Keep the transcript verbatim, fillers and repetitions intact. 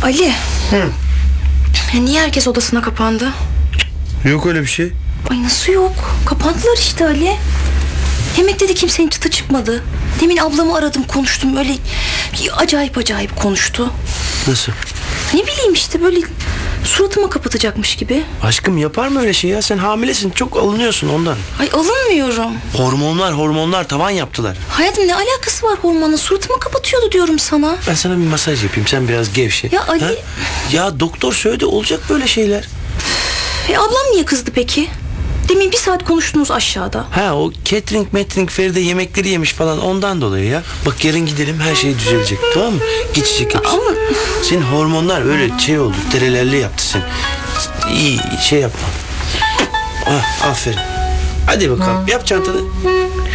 Ali. Hı. Ya niye herkes odasına kapandı? Yok öyle bir şey. Ay nasıl yok? Kapandılar işte Ali. Yemekte de kimsenin çıtı çıkmadı. Demin ablamı aradım, konuştum, öyle acayip acayip konuştu. Nasıl? Ne bileyim işte, böyle suratıma kapatacakmış gibi. Aşkım yapar mı öyle şey ya? Sen hamilesin, çok alınıyorsun ondan. Ay alınmıyorum. Hormonlar hormonlar tavan yaptılar. Hayatım ne alakası var hormonla? Suratıma kapatıyordu diyorum sana. Ben sana bir masaj yapayım, sen biraz gevşe. Ya Ali- Ha? Ya doktor söyledi, olacak böyle şeyler. E ablam niye kızdı peki? Demin bir saat konuştunuz aşağıda. Ha o catering metering Feride yemekleri yemiş falan, ondan dolayı ya. Bak yarın gidelim, her şey düzelecek, tamam mı? Geçecek hepsi. Ama Senin hormonlar öyle şey oldu, derelerli yaptı seni. İyi şey yapma. Ah, aferin. Hadi bakalım, yap çantanı.